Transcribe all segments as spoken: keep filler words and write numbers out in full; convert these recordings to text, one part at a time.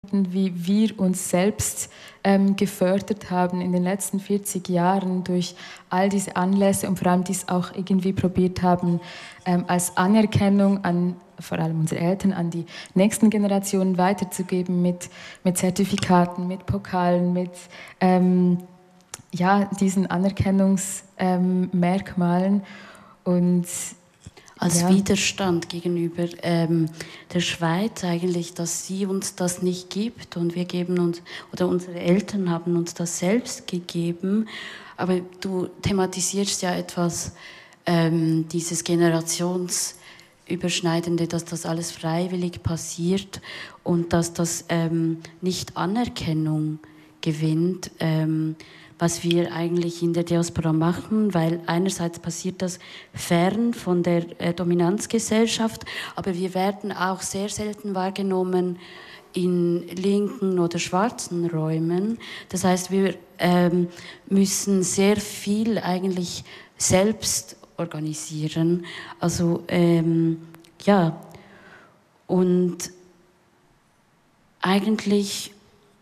wie wir uns selbst ähm, gefördert haben in den letzten vierzig Jahren durch all diese Anlässe und vor allem dies auch irgendwie probiert haben, ähm, als Anerkennung an vor allem unsere Eltern, an die nächsten Generationen weiterzugeben mit, mit Zertifikaten, mit Pokalen, mit ähm, ja, diesen Anerkennungsmerkmalen ähm, und als ja. Widerstand gegenüber ähm, der Schweiz eigentlich, dass sie uns das nicht gibt und wir geben uns, oder unsere Eltern haben uns das selbst gegeben. Aber du thematisierst ja etwas, ähm, dieses Generationsüberschneidende, dass das alles freiwillig passiert und dass das ähm, nicht Anerkennung gewinnt, ähm, was wir eigentlich in der Diaspora machen, weil einerseits passiert das fern von der äh, Dominanzgesellschaft, aber wir werden auch sehr selten wahrgenommen in linken oder schwarzen Räumen. Das heißt, wir ähm, müssen sehr viel eigentlich selbst organisieren. Also ähm, ja, und eigentlich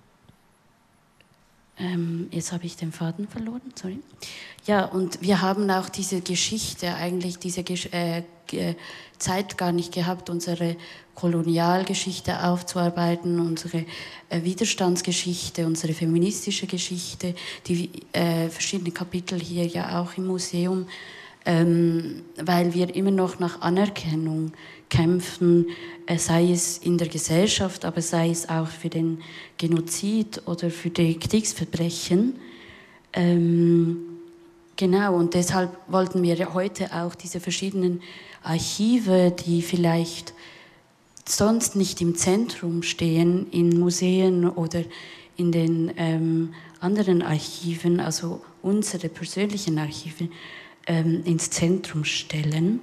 Ähm, jetzt habe ich den Faden verloren, sorry. Ja, und wir haben auch diese Geschichte, eigentlich diese Gesch äh, Zeit gar nicht gehabt, unsere Kolonialgeschichte aufzuarbeiten, unsere äh, Widerstandsgeschichte, unsere feministische Geschichte, die äh, verschiedenen Kapitel hier ja auch im Museum, ähm, weil wir immer noch nach Anerkennung kämpfen, äh, sei es in der Gesellschaft, aber sei es auch für den Genozid oder für die Kriegsverbrechen. Ähm, genau, und deshalb wollten wir heute auch diese verschiedenen Archive, die vielleicht sonst nicht im Zentrum stehen, in Museen oder in den ähm, anderen Archiven, also unsere persönlichen Archive, ähm, ins Zentrum stellen.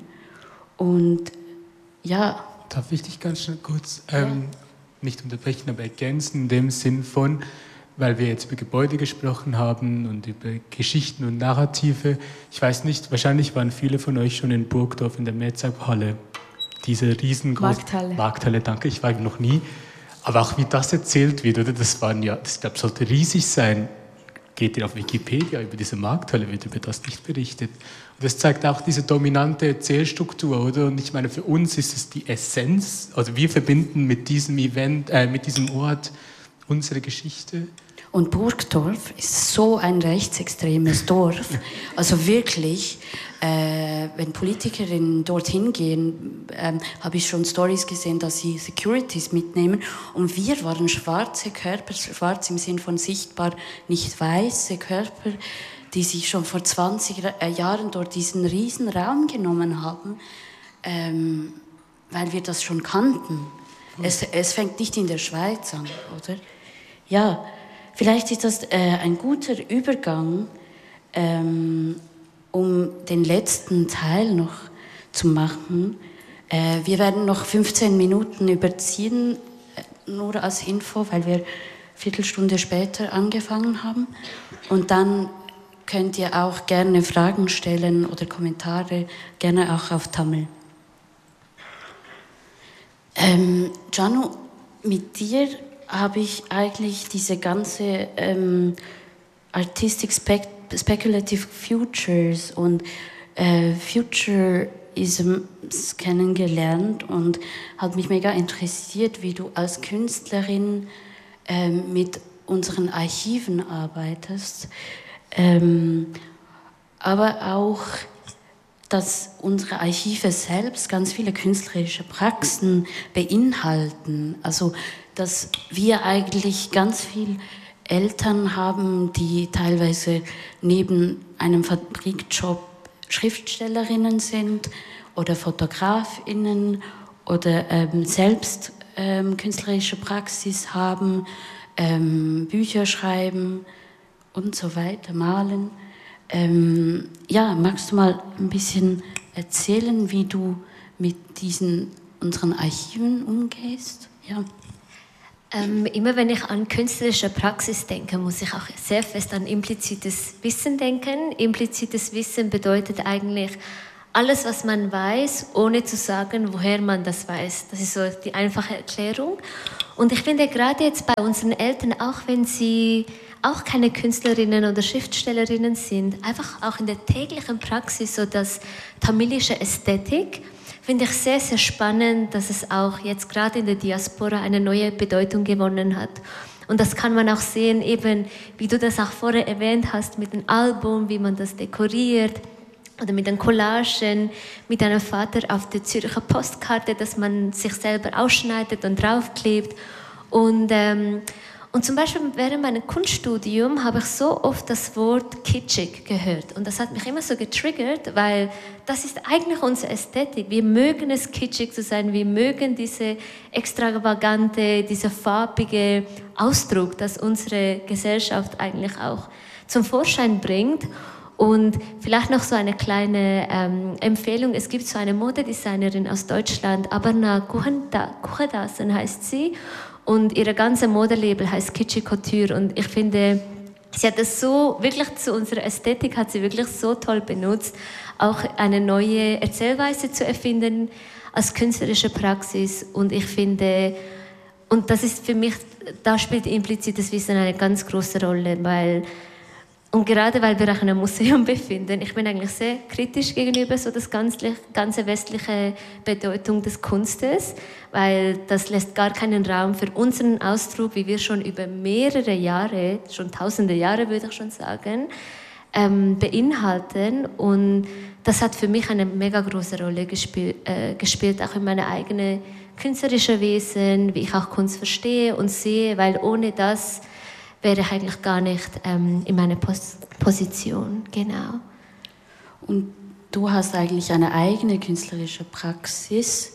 Und ja. Darf ich dich ganz schnell kurz, ähm, ja. nicht unterbrechen, aber ergänzen, in dem Sinn von, weil wir jetzt über Gebäude gesprochen haben und über Geschichten und Narrative. Ich weiß nicht, wahrscheinlich waren viele von euch schon in Burgdorf in der Mehrzweckhalle. Diese riesengroße Markthalle. Markthalle, danke, ich war noch nie. Aber auch wie das erzählt wird, oder? Das waren ja, das glaube, sollte riesig sein. Geht ihr auf Wikipedia, über diese Markthalle wird über das nicht berichtet. Und das zeigt auch diese dominante Erzählstruktur, oder? Und ich meine, für uns ist es die Essenz, also wir verbinden mit diesem Event, äh, mit diesem Ort unsere Geschichte. Und Burgdorf ist so ein rechtsextremes Dorf. Also wirklich, äh, wenn Politikerinnen dorthin gehen, äh, habe ich schon Stories gesehen, dass sie Securities mitnehmen. Und wir waren schwarze Körper, schwarz im Sinn von sichtbar, nicht weiße Körper, die sich schon vor zwanzig Jahren dort diesen riesen Raum genommen haben, ähm, weil wir das schon kannten. Es, es fängt nicht in der Schweiz an, oder? Ja. Vielleicht ist das äh, ein guter Übergang, ähm, um den letzten Teil noch zu machen. Äh, wir werden noch fünfzehn Minuten überziehen, äh, nur als Info, weil wir eine Viertelstunde später angefangen haben. Und dann könnt ihr auch gerne Fragen stellen oder Kommentare, gerne auch auf Tamil. Ähm, Janu, mit dir habe ich eigentlich diese ganze ähm, Artistic Spec Speculative Futures und äh, Futurisms kennengelernt und hat mich mega interessiert, wie du als Künstlerin ähm, mit unseren Archiven arbeitest, ähm, aber auch, dass unsere Archive selbst ganz viele künstlerische Praxen beinhalten, also dass wir eigentlich ganz viele Eltern haben, die teilweise neben einem Fabrikjob Schriftstellerinnen sind oder Fotografinnen oder ähm, selbst ähm, künstlerische Praxis haben, ähm, Bücher schreiben und so weiter, malen. Ähm, ja, magst du mal ein bisschen erzählen, wie du mit diesen unseren Archiven umgehst? Ja. Ähm, immer wenn ich an künstlerische Praxis denke, muss ich auch sehr fest an implizites Wissen denken. Implizites Wissen bedeutet eigentlich alles, was man weiß, ohne zu sagen, woher man das weiß. Das ist so die einfache Erklärung. Und ich finde gerade jetzt bei unseren Eltern, auch wenn sie auch keine Künstlerinnen oder Schriftstellerinnen sind, einfach auch in der täglichen Praxis so das tamilische Ästhetik, finde ich sehr, sehr spannend, dass es auch jetzt gerade in der Diaspora eine neue Bedeutung gewonnen hat. Und das kann man auch sehen, eben wie du das auch vorher erwähnt hast, mit dem Album, wie man das dekoriert oder mit den Collagen, mit einem Vater auf der Zürcher Postkarte, dass man sich selber ausschneidet und draufklebt. Und, ähm, und zum Beispiel während meinem Kunststudium habe ich so oft das Wort kitschig gehört. Und das hat mich immer so getriggert, weil das ist eigentlich unsere Ästhetik. Wir mögen es, kitschig zu sein. Wir mögen diese extravagante, diese farbige Ausdruck, das unsere Gesellschaft eigentlich auch zum Vorschein bringt. Und vielleicht noch so eine kleine ähm, Empfehlung. Es gibt so eine Modedesignerin aus Deutschland, Abarna Kuchadasen heißt sie. Und ihre ganze Modelabel heißt Kitschy Couture. Und ich finde, sie hat das so, wirklich zu unserer Ästhetik hat sie wirklich so toll benutzt, auch eine neue Erzählweise zu erfinden als künstlerische Praxis. Und ich finde, und das ist für mich, da spielt implizites Wissen eine ganz große Rolle, weil und gerade weil wir auch in einem Museum befinden, ich bin eigentlich sehr kritisch gegenüber so das ganze, ganze westliche Bedeutung des Kunstes, weil das lässt gar keinen Raum für unseren Ausdruck, wie wir schon über mehrere Jahre, schon tausende Jahre würde ich schon sagen, ähm, beinhalten. Und das hat für mich eine mega große Rolle gespielt, äh, gespielt, auch in meinem eigenen künstlerischen Wesen, wie ich auch Kunst verstehe und sehe, weil ohne das wäre ich eigentlich gar nicht ähm, in meiner Pos- Position, genau. Und du hast eigentlich eine eigene künstlerische Praxis.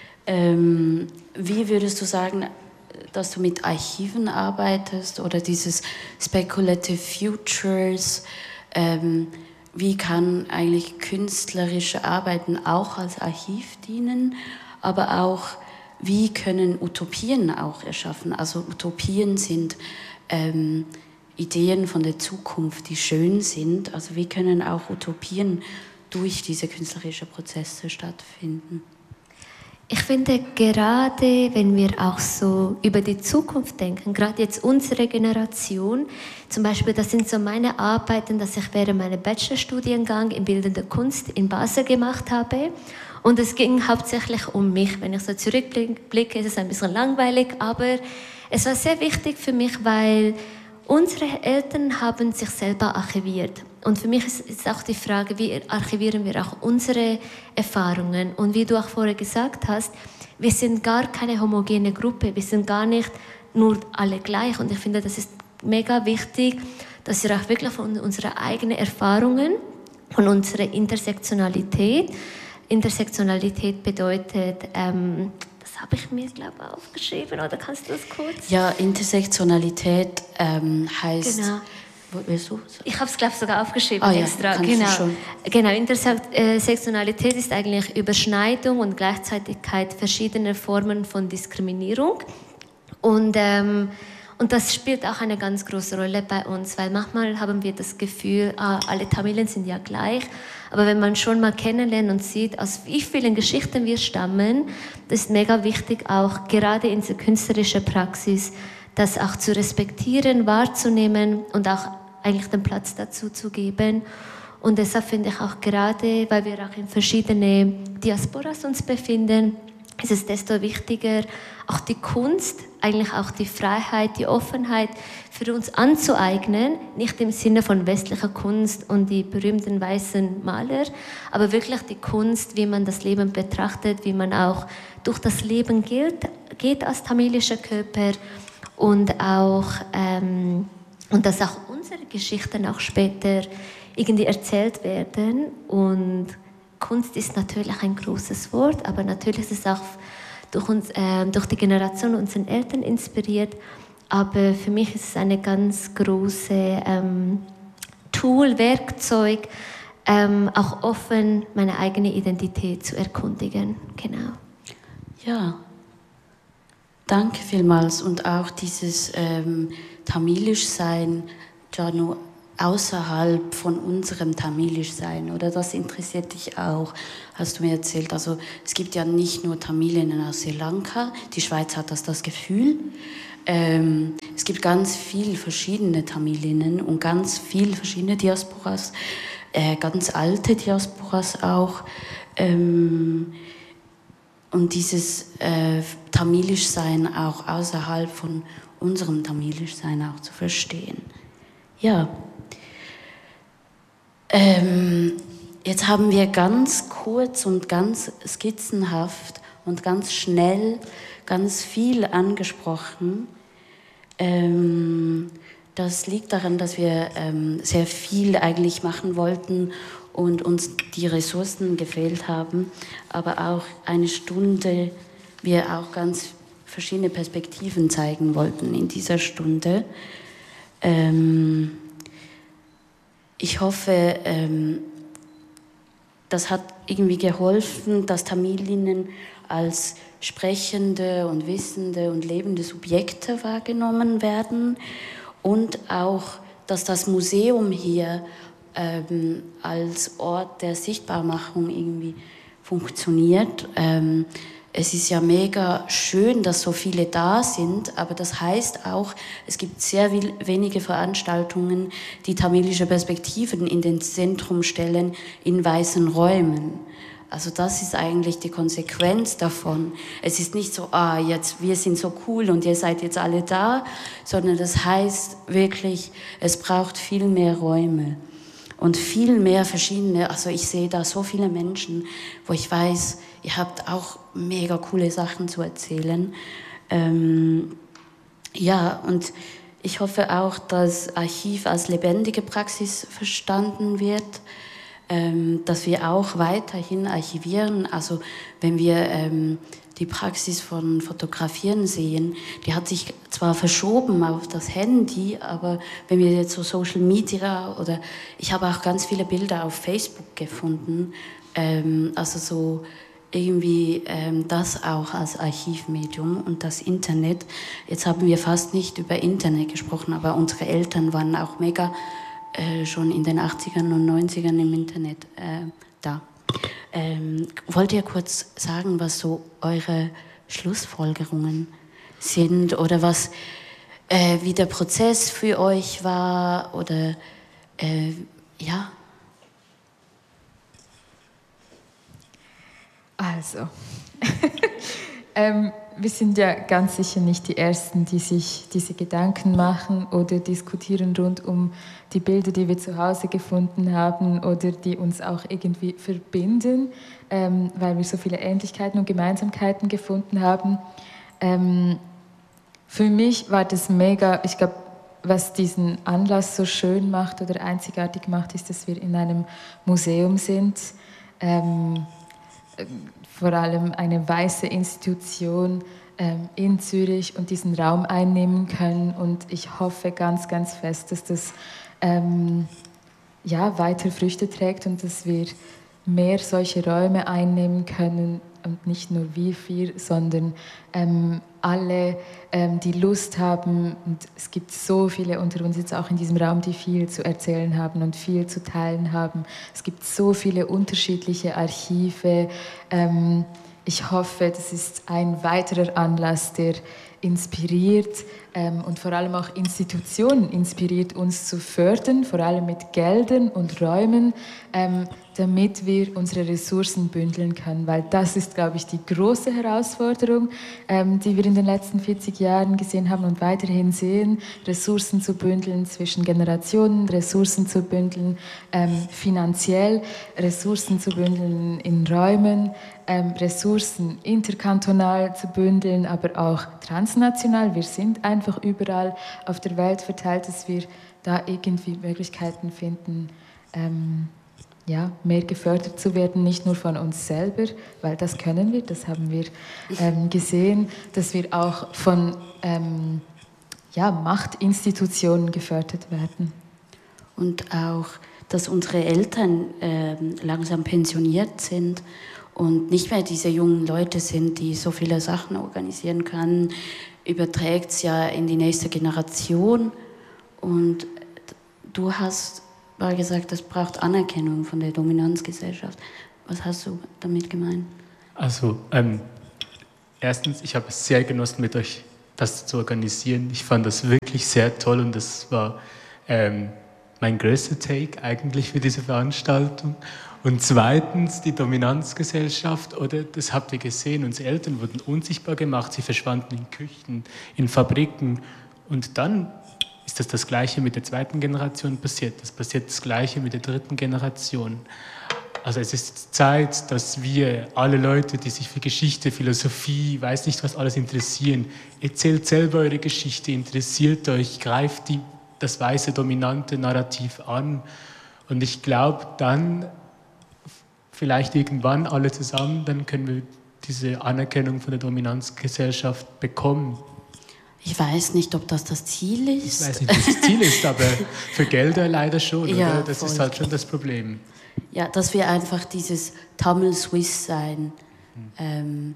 Ähm, wie würdest du sagen, dass du mit Archiven arbeitest oder dieses Speculative Futures? Ähm, wie kann eigentlich künstlerische Arbeiten auch als Archiv dienen, aber auch wie können Utopien auch erschaffen? Also Utopien sind Ähm, Ideen von der Zukunft, die schön sind. Also wie können auch Utopien durch diese künstlerischen Prozesse stattfinden? Ich finde, gerade wenn wir auch so über die Zukunft denken, gerade jetzt unsere Generation, zum Beispiel, das sind so meine Arbeiten, dass ich während meinem Bachelorstudiengang in Bildender Kunst in Basel gemacht habe. Und es ging hauptsächlich um mich. Wenn ich so zurückblicke, ist es ein bisschen langweilig, aber es war sehr wichtig für mich, weil unsere Eltern haben sich selber archiviert. Und für mich ist, ist auch die Frage, wie archivieren wir auch unsere Erfahrungen? Und wie du auch vorher gesagt hast, wir sind gar keine homogene Gruppe, wir sind gar nicht nur alle gleich. Und ich finde, das ist mega wichtig, dass wir auch wirklich von unseren eigenen Erfahrungen, von unserer Intersektionalität, Intersektionalität bedeutet, ähm, das habe ich mir, glaube ich, aufgeschrieben, oder kannst du das kurz? Ja, Intersektionalität ähm, heißt... Genau. Willst du? Ich habe es, glaube ich, sogar aufgeschrieben Ah, ja, extra. kannst Genau. du schon. Genau, Intersektionalität ist eigentlich Überschneidung und Gleichzeitigkeit verschiedener Formen von Diskriminierung. Und, ähm, und das spielt auch eine ganz große Rolle bei uns, weil manchmal haben wir das Gefühl, ah, alle Tamilen sind ja gleich. Aber wenn man schon mal kennenlernt und sieht, aus wie vielen Geschichten wir stammen, das ist mega wichtig, auch gerade in der künstlerischen Praxis, das auch zu respektieren, wahrzunehmen und auch eigentlich den Platz dazu zu geben. Und deshalb finde ich auch gerade, weil wir auch in verschiedenen Diasporas uns befinden, ist es desto wichtiger, auch die Kunst, eigentlich auch die Freiheit, die Offenheit für uns anzueignen, nicht im Sinne von westlicher Kunst und die berühmten weißen Maler, aber wirklich die Kunst, wie man das Leben betrachtet, wie man auch durch das Leben geht, geht als tamilischer Körper und auch ähm, und dass auch unsere Geschichten auch später irgendwie erzählt werden. Und Kunst ist natürlich ein großes Wort, aber natürlich ist es auch durch, uns, äh, durch die Generation unserer Eltern inspiriert. Aber für mich ist es eine ganz große ähm, Tool, Werkzeug, ähm, auch offen meine eigene Identität zu erkundigen. Genau. Ja, danke vielmals. Und auch dieses ähm, Tamilisch sein, Janu, außerhalb von unserem Tamilisch sein, oder das interessiert dich auch, hast du mir erzählt. Also es gibt ja nicht nur Tamilinnen aus Sri Lanka, die Schweiz hat das, das Gefühl. Ähm, es gibt ganz viele verschiedene Tamilinnen und ganz viele verschiedene Diasporas, äh, ganz alte Diasporas auch. Ähm, und dieses äh, Tamilisch-Sein auch außerhalb von unserem Tamilisch-Sein auch zu verstehen. Ja. Ähm, jetzt haben wir ganz kurz und ganz skizzenhaft und ganz schnell ganz viel angesprochen. Ähm, das liegt daran, dass wir ähm, sehr viel eigentlich machen wollten und uns die Ressourcen gefehlt haben, aber auch eine Stunde wir auch ganz verschiedene Perspektiven zeigen wollten in dieser Stunde. Ähm, Ich hoffe, ähm, das hat irgendwie geholfen, dass Tamilinnen als sprechende und wissende und lebende Subjekte wahrgenommen werden und auch, dass das Museum hier ähm, als Ort der Sichtbarmachung irgendwie funktioniert. Ähm, Es ist ja mega schön, dass so viele da sind, aber das heißt auch, es gibt sehr wenige Veranstaltungen, die tamilische Perspektiven in den Zentrum stellen in weißen Räumen. Also das ist eigentlich die Konsequenz davon. Es ist nicht so, ah, jetzt, wir sind so cool und ihr seid jetzt alle da, sondern das heißt wirklich, es braucht viel mehr Räume. Und viel mehr verschiedene, also ich sehe da so viele Menschen, wo ich weiß, ihr habt auch mega coole Sachen zu erzählen. Ähm, ja, und ich hoffe auch, dass Archiv als lebendige Praxis verstanden wird, ähm, dass wir auch weiterhin archivieren. Also wenn wir ähm, die Praxis von Fotografieren sehen, die hat sich zwar verschoben auf das Handy, aber wenn wir jetzt so Social Media oder ich habe auch ganz viele Bilder auf Facebook gefunden, ähm, also so irgendwie ähm, das auch als Archivmedium und das Internet. Jetzt haben wir fast nicht über Internet gesprochen, aber unsere Eltern waren auch mega äh, schon in den achtzigern und neunzigern im Internet äh, da. Ähm, wollt ihr kurz sagen, was so eure Schlussfolgerungen sind oder was, äh, wie der Prozess für euch war oder äh, ja? Also, ähm, wir sind ja ganz sicher nicht die Ersten, die sich diese Gedanken machen oder diskutieren rund um die Bilder, die wir zu Hause gefunden haben oder die uns auch irgendwie verbinden, ähm, weil wir so viele Ähnlichkeiten und Gemeinsamkeiten gefunden haben. Ähm, für mich war das mega, ich glaube, was diesen Anlass so schön macht oder einzigartig macht, ist, dass wir in einem Museum sind. Ähm, vor allem eine weiße Institution ähm, in Zürich und diesen Raum einnehmen können. Und ich hoffe ganz, ganz fest, dass das ähm, ja, weiter Früchte trägt und dass wir mehr solche Räume einnehmen können. Und nicht nur wir vier, sondern ähm, alle, ähm, die Lust haben. Und es gibt so viele unter uns jetzt auch in diesem Raum, die viel zu erzählen haben und viel zu teilen haben. Es gibt so viele unterschiedliche Archive. Ähm, ich hoffe, das ist ein weiterer Anlass, der inspiriert ähm, und vor allem auch Institutionen inspiriert, uns zu fördern, vor allem mit Geldern und Räumen, ähm, damit wir unsere Ressourcen bündeln können, weil das ist, glaube ich, die große Herausforderung, ähm, die wir in den letzten vierzig Jahren gesehen haben und weiterhin sehen, Ressourcen zu bündeln zwischen Generationen, Ressourcen zu bündeln ähm, finanziell, Ressourcen zu bündeln in Räumen, ähm, Ressourcen interkantonal zu bündeln, aber auch transnational. Wir sind einfach überall auf der Welt verteilt, dass wir da irgendwie Möglichkeiten finden, ähm, ja, mehr gefördert zu werden, nicht nur von uns selber, weil das können wir, das haben wir ähm, gesehen, dass wir auch von ähm, ja, Machtinstitutionen gefördert werden. Und auch, dass unsere Eltern äh, langsam pensioniert sind und nicht mehr diese jungen Leute sind, die so viele Sachen organisieren können, überträgt es ja in die nächste Generation und du hast mal gesagt, das braucht Anerkennung von der Dominanzgesellschaft. Was hast du damit gemeint? Also, ähm, erstens, ich habe es sehr genossen, mit euch das zu organisieren. Ich fand das wirklich sehr toll und das war ähm, mein größter Take eigentlich für diese Veranstaltung. Und zweitens, die Dominanzgesellschaft, oder das habt ihr gesehen, unsere Eltern wurden unsichtbar gemacht, sie verschwanden in Küchen, in Fabriken und dann ist das das Gleiche mit der zweiten Generation passiert. Das passiert das Gleiche mit der dritten Generation. Also es ist Zeit, dass wir, alle Leute, die sich für Geschichte, Philosophie, weiß nicht was alles interessieren, erzählt selber eure Geschichte, interessiert euch, greift die, das weiße dominante Narrativ an. Und ich glaube, dann, vielleicht irgendwann alle zusammen, dann können wir diese Anerkennung von der Dominanzgesellschaft bekommen. Ich weiß nicht, ob das das Ziel ist. Ich weiß nicht, was das Ziel ist, aber für Gelder leider schon, ja, oder? Das voll. ist halt schon das Problem. Ja, dass wir einfach dieses Tamil-Swiss-Sein ähm,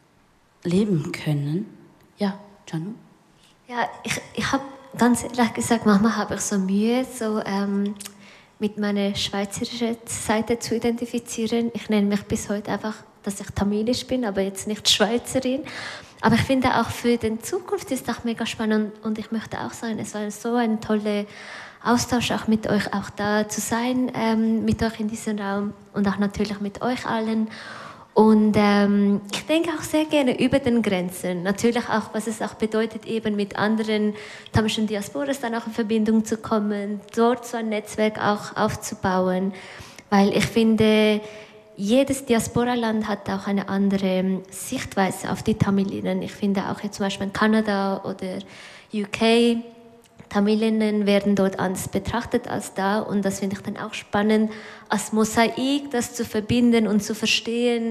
leben können. Ja, Janu? Ja, ich, ich habe ganz ehrlich gesagt, manchmal habe ich so Mühe, so ähm, mit meiner schweizerischen Seite zu identifizieren. Ich nenne mich bis heute einfach, dass ich tamilisch bin, aber jetzt nicht Schweizerin. Aber ich finde auch für die Zukunft ist das mega spannend und ich möchte auch sagen, es war so ein toller Austausch auch mit euch, auch da zu sein, ähm, mit euch in diesem Raum und auch natürlich mit euch allen. Und ähm, ich denke auch sehr gerne über den Grenzen. Natürlich auch, was es auch bedeutet, eben mit anderen tamilischen Diasporas dann auch in Verbindung zu kommen, dort so ein Netzwerk auch aufzubauen. Weil ich finde, jedes Diasporaland hat auch eine andere Sichtweise auf die Tamilinnen. Ich finde auch jetzt zum Beispiel in Kanada oder U K, Tamilinnen werden dort anders betrachtet als da und das finde ich dann auch spannend, als Mosaik das zu verbinden und zu verstehen,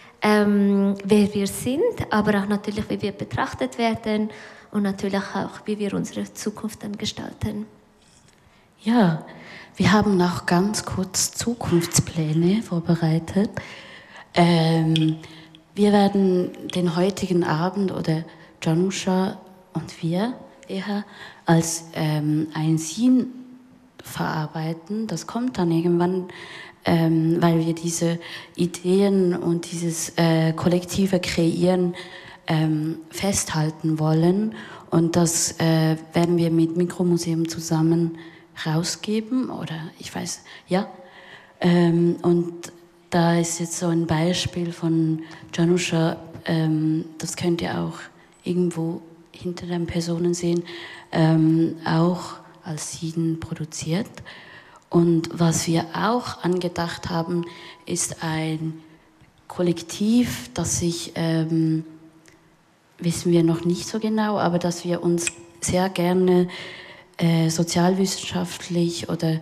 ähm, wer wir sind, aber auch natürlich, wie wir betrachtet werden und natürlich auch, wie wir unsere Zukunft dann gestalten. Ja, wir haben noch ganz kurz Zukunftspläne vorbereitet. Ähm, wir werden den heutigen Abend, oder Janusha und wir eher, als ähm, ein Scene verarbeiten. Das kommt dann irgendwann, ähm, weil wir diese Ideen und dieses äh, kollektive Kreieren ähm, festhalten wollen. Und das äh, werden wir mit Mikromuseum zusammen rausgeben, oder ich weiß, ja. Ähm, und da ist jetzt so ein Beispiel von Janusha, ähm, das könnt ihr auch irgendwo hinter den Personen sehen, ähm, auch als Scene produziert. Und was wir auch angedacht haben, ist ein Kollektiv, das sich, ähm, wissen wir noch nicht so genau, aber dass wir uns sehr gerne äh, sozialwissenschaftlich oder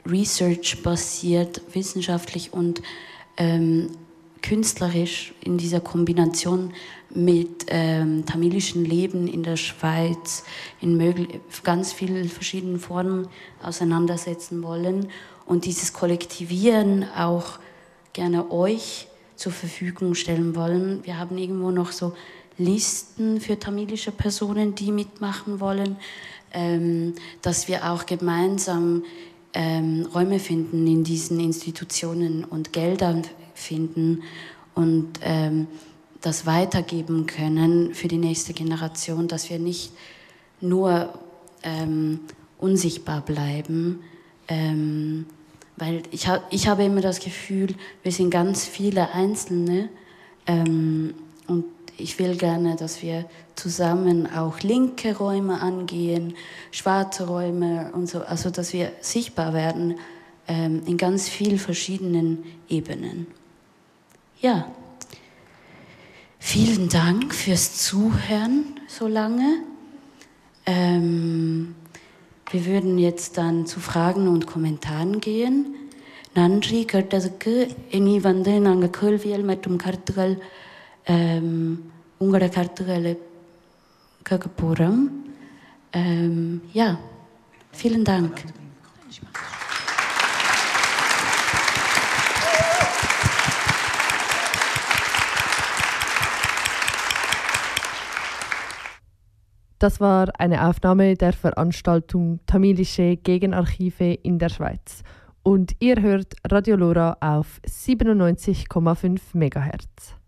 research-basiert, wissenschaftlich und ähm, künstlerisch in dieser Kombination mit ähm, tamilischen Leben in der Schweiz in möglich, ganz vielen verschiedenen Formen auseinandersetzen wollen und dieses Kollektivieren auch gerne euch zur Verfügung stellen wollen. Wir haben irgendwo noch so Listen für tamilische Personen, die mitmachen wollen, ähm, dass wir auch gemeinsam ähm, Räume finden in diesen Institutionen und Gelder finden und ähm, das weitergeben können für die nächste Generation, dass wir nicht nur ähm, unsichtbar bleiben, ähm, weil ich, ha- ich habe immer das Gefühl, wir sind ganz viele Einzelne ähm, und ich will gerne, dass wir zusammen auch linke Räume angehen, schwarze Räume und so, also dass wir sichtbar werden ähm, in ganz vielen verschiedenen Ebenen. Ja, vielen Dank fürs Zuhören so lange. Ähm, wir würden jetzt dann zu Fragen und Kommentaren gehen. Nandri கேட்டதுக்கு இனி வந்து நாங்கள் கேள்விகள் மற்றும் கருத்துக்கள் உங்களோட கருத்துக்களை கேட்க போகிறோம். Ja, vielen Dank. Das war eine Aufnahme der Veranstaltung Tamilische Gegenarchive in der Schweiz. Und ihr hört Radio Lora auf siebenundneunzig Komma fünf Megahertz.